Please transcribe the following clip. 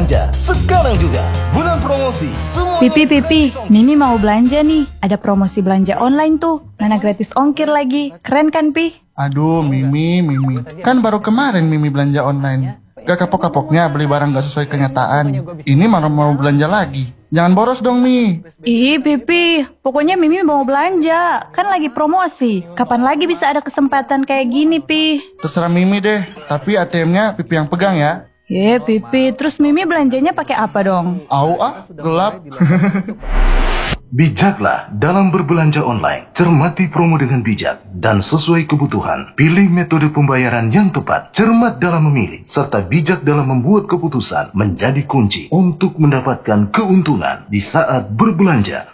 berbelanja sekarang juga. Bulan promosi semua. Pipi, Mimi mau belanja nih. Ada promosi belanja online tuh. Mana gratis ongkir lagi. Keren kan, Pi? Aduh, Mimi. Kan baru kemarin Mimi belanja online. Gak kapok-kapoknya beli barang gak sesuai kenyataan. Ini malah mau belanja lagi. Jangan boros dong, Mi. Ih, Pipi. Pokoknya Mimi mau belanja. Kan lagi promosi. Kapan lagi bisa ada kesempatan kayak gini, Pi? Terserah Mimi deh. Tapi ATM-nya Pipi yang pegang ya. Pipi. Terus Mimi belanjanya pakai apa dong? Gelap. Bijaklah dalam berbelanja online. Cermati promo dengan bijak dan sesuai kebutuhan. Pilih metode pembayaran yang tepat. Cermat dalam memilih serta bijak dalam membuat keputusan menjadi kunci untuk mendapatkan keuntungan di saat berbelanja.